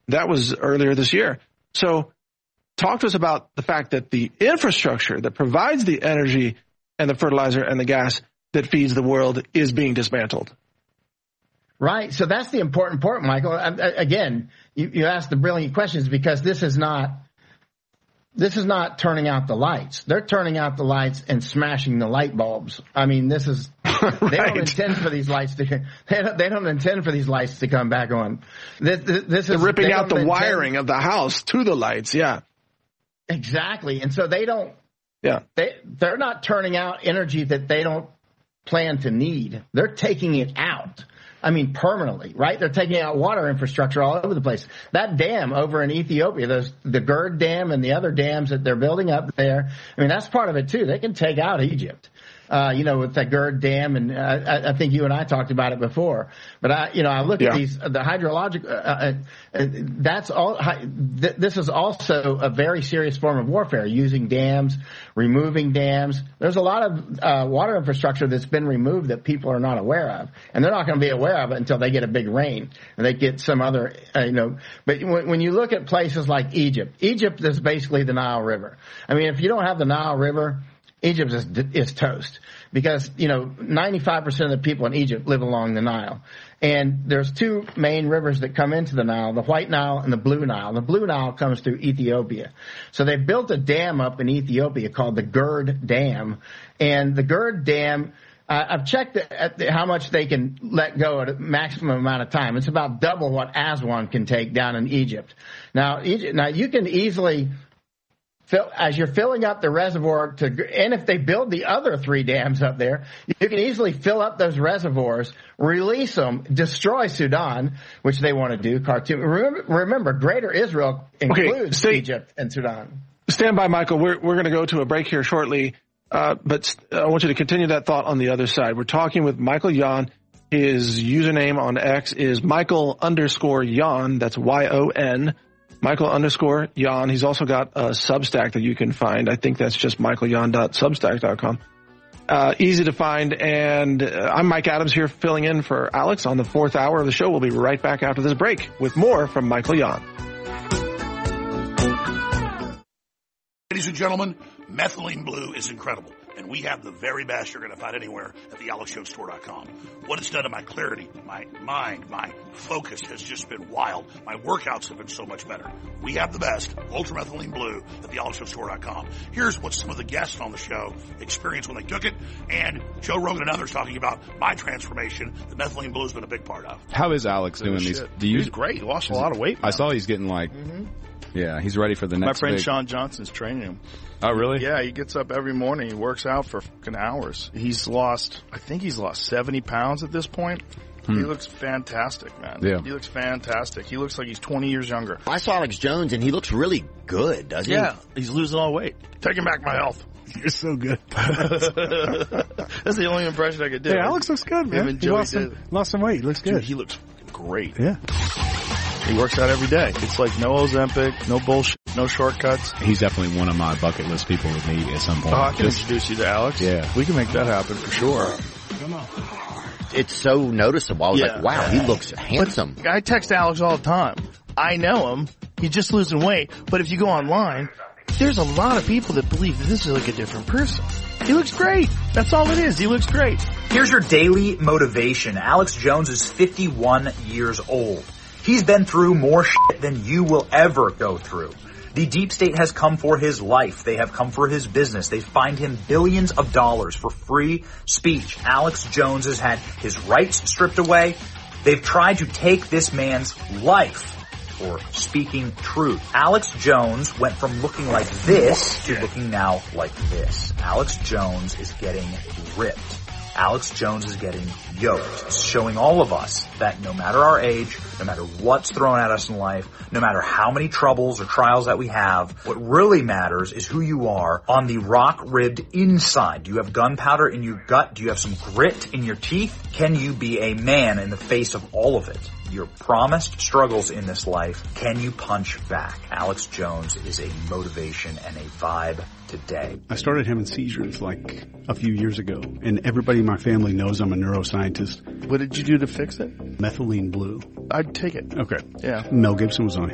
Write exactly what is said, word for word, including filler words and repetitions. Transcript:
That was earlier this year. So talk to us about the fact that the infrastructure that provides the energy and the fertilizer and the gas that feeds the world is being dismantled. Right. So that's the important part, Michael. Again, you, you asked the brilliant questions because this is not this is not turning out the lights. They're turning out the lights and smashing the light bulbs. I mean, this is right. They don't intend for these lights to they don't, they don't intend for these lights to come back on. This, this They're is ripping they out the intend, wiring of the house to the lights. Yeah. Exactly. And so they don't. Yeah. They they're not turning out energy that they don't plan to need. They're taking it out. I mean, permanently, right? They're taking out water infrastructure all over the place. That dam over in Ethiopia, those, the GERD Dam and the other dams that they're building up there, I mean, that's part of it, too. They can take out Egypt, uh, you know, with the GERD Dam. And uh, I, I think you and I talked about it before. But, I, you know, I look yeah. at these, the hydrologic, uh, uh, uh, that's all. Th- this is also a very serious form of warfare, using dams, removing dams. There's a lot of uh, water infrastructure that's been removed that people are not aware of. And they're not going to be aware of it until they get a big rain and they get some other, uh, you know. But when, when you look at places like Egypt, Egypt is basically the Nile River. I mean, if you don't have the Nile River, Egypt is, is toast because, you know, ninety-five percent of the people in Egypt live along the Nile. And there's two main rivers that come into the Nile, the White Nile and the Blue Nile. The Blue Nile comes through Ethiopia. So they built a dam up in Ethiopia called the GERD Dam. And the GERD Dam, uh, I've checked at the, how much they can let go at a maximum amount of time. It's about double what Aswan can take down in Egypt. Now, Egypt, now you can easily... Fill, as you're filling up the reservoir to, and if they build the other three dams up there, you can easily fill up those reservoirs, release them, destroy Sudan, which they want to do. Khartoum. Remember, remember Greater Israel includes okay, stay, Egypt and Sudan. Stand by, Michael. We're we're going to go to a break here shortly, uh, but I want you to continue that thought on the other side. We're talking with Michael Yon. His username on X is Michael underscore Yon. That's Y O N. Michael underscore Yon. He's also got a Substack that you can find. I think that's just michael yon dot substack dot com. Uh, easy to find. And uh, I'm Mike Adams here filling in for Alex on the fourth hour of the show. We'll be right back after this break with more from Michael Yon. Ladies and gentlemen, Methylene Blue is incredible. And we have the very best you're going to find anywhere at the alex jones store dot com. What it's done to my clarity, my mind, my focus has just been wild. My workouts have been so much better. We have the best, Ultramethylene Blue, at the alex jones store dot com. Here's what some of the guests on the show experienced when they took it, and Joe Rogan and others talking about my transformation that Methylene Blue has been a big part of. How is Alex doing these? Do you, he's great. He lost a lot of weight. I saw he's getting like, mm-hmm. yeah, he's ready for the next My friend big... Sean Johnson's training him. Oh, really? Yeah, he gets up every morning. He works out for fucking hours. He's lost, I think he's lost seventy pounds at this point. Hmm. He looks fantastic, man. Yeah. He looks fantastic. He looks like he's twenty years younger. I saw Alex Jones, and he looks really good, doesn't yeah, he? Yeah, he's losing all weight. Taking back my health. You're so good. That's the only impression I could do. Hey, Alex looks good, man. He lost some, lost some weight. He looks good. Dude, he looks great. Yeah. He works out every day. It's like no Ozempic, no bullshit, no shortcuts. He's definitely one of my bucket list people to meet at some point. Oh, I can Just, introduce you to Alex. Yeah. We can make that happen for sure. It's so noticeable. I was yeah. like, wow, he looks handsome. But I text Alex all the time. I know him. He's just losing weight. But if you go online, there's a lot of people that believe that this is like a different person. He looks great. That's all it is. He looks great. Here's your daily motivation. Alex Jones is fifty-one years old. He's been through more shit than you will ever go through. The deep state has come for his life. They have come for his business. They fined him billions of dollars for free speech. Alex Jones has had his rights stripped away. They've tried to take this man's life for speaking truth. Alex Jones went from looking like this to looking now like this. Alex Jones is getting ripped. Alex Jones is getting yoked. It's showing all of us that no matter our age, no matter what's thrown at us in life, no matter how many troubles or trials that we have, what really matters is who you are on the rock-ribbed inside. Do you have gunpowder in your gut? Do you have some grit in your teeth? Can you be a man in the face of all of it? Your promised struggles in this life, can you punch back? Alex Jones is a motivation and a vibe today. I started having seizures like a few years ago, and everybody in my family knows I'm a neuroscientist. What did you do to fix it? Methylene Blue. I'd take it. Okay. Yeah. Mel Gibson was on